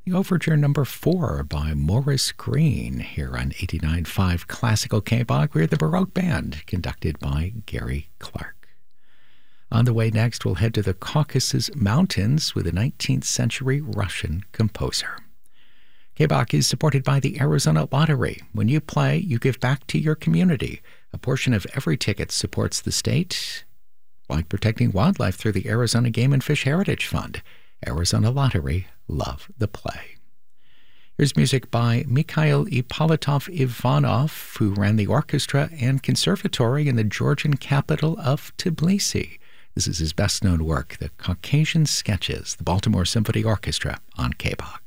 the Overture number 4 by Maurice Green here on 89.5 Classical K-Bach. We're the Baroque Band, conducted by Gary Clark. On the way next, we'll head to the Caucasus Mountains with a 19th century Russian composer. K-Bach is supported by the Arizona Lottery. When you play, you give back to your community. A portion of every ticket supports the state, like protecting wildlife through the Arizona Game and Fish Heritage Fund. Arizona Lottery, love the play. Here's music by Mikhail Ippolitov Ivanov, who ran the orchestra and conservatory in the Georgian capital of Tbilisi. This is his best-known work, the Caucasian Sketches, the Baltimore Symphony Orchestra on K-Bach.